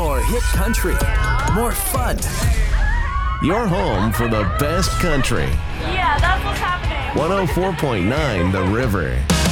More hit country. More fun. Your home for the best country. Yeah, that's what's happening. 104.9 The River.